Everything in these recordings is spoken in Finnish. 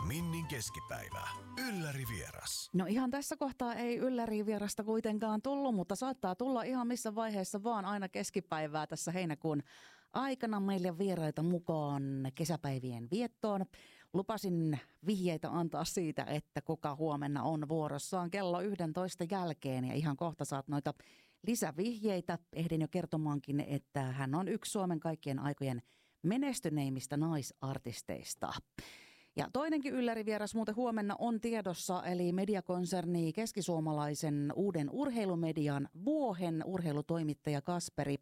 Minnin keskipäivä. Ylläri vieras. No ihan tässä kohtaa ei ylläri vierasta kuitenkaan tullut, mutta saattaa tulla ihan missä vaiheessa vaan aina keskipäivää tässä heinäkuun aikana meille vieraita mukaan kesäpäivien viettoon. Lupasin vihjeitä antaa siitä, että kuka huomenna on vuorossaan kello 11 jälkeen ja ihan kohta saat noita lisävihjeitä. Ehdin jo kertomaankin, että hän on yksi Suomen kaikkien aikojen menestyneimmistä naisartisteista. Ja toinenkin yllärivieras muuten huomenna on tiedossa, eli mediakonserni keskisuomalaisen uuden urheilumedian Vuohen urheilutoimittaja Kasperi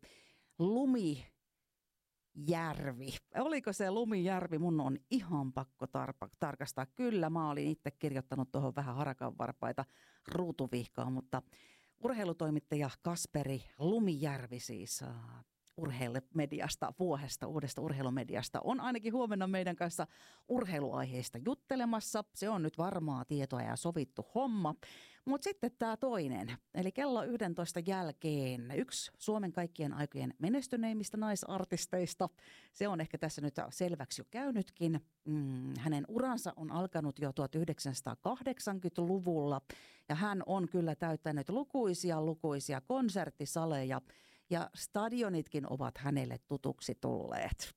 Lumijärvi. Oliko se Lumijärvi? Mun on ihan pakko tarkastaa. Kyllä, mä olin itse kirjoittanut tuohon vähän harakanvarpaita ruutuvihkaan, mutta urheilutoimittaja Kasperi Lumijärvi siis urheilumediasta, Vuohesta, uudesta urheilumediasta, on ainakin huomenna meidän kanssa urheiluaiheista juttelemassa. Se on nyt varmaa tietoa ja sovittu homma. Mutta sitten tämä toinen, eli kello 11 jälkeen yksi Suomen kaikkien aikojen menestyneimmistä naisartisteista. Se on ehkä tässä nyt selväksi jo käynytkin. Hänen uransa on alkanut jo 1980-luvulla ja hän on kyllä täyttänyt lukuisia konserttisaleja ja stadionitkin ovat hänelle tutuksi tulleet.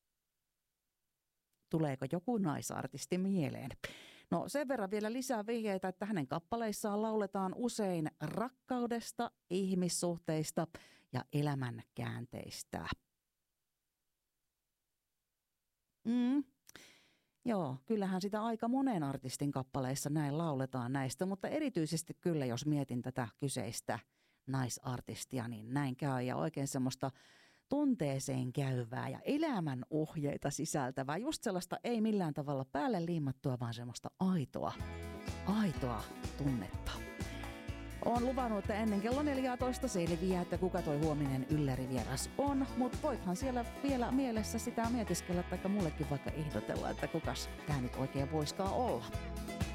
Tuleeko joku naisartisti mieleen? No sen verran vielä lisää vihjeitä, että hänen kappaleissaan lauletaan usein rakkaudesta, ihmissuhteista ja elämän käänteistä. Joo, kyllähän sitä aika monen artistin kappaleissa näin lauletaan näistä, mutta erityisesti kyllä jos mietin tätä kyseistä naisartistia, niin näin käy ja oikein semmoista tunteeseen käyvää ja elämän ohjeita sisältävää. Just sellaista ei millään tavalla päälle liimattua, vaan semmoista aitoa tunnetta. Olen luvannut, että ennen kello 14 selviää, että kuka toi huominen yllärivieras on, mutta voithan siellä vielä mielessä sitä mietiskellä, tai mullekin vaikka ehdotella, että kukas tää nyt oikein voiskaan olla.